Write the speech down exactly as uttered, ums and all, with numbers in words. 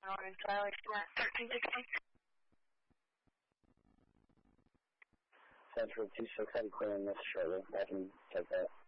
Orange violation at thirteen sixteen. Central two six, I'll be clearing this shortly. I can take that.